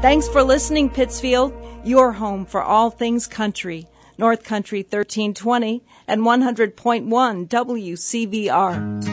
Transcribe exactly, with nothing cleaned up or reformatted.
Thanks for listening, Pittsfield, your home for all things country. North Country thirteen twenty and one hundred point one W C V R.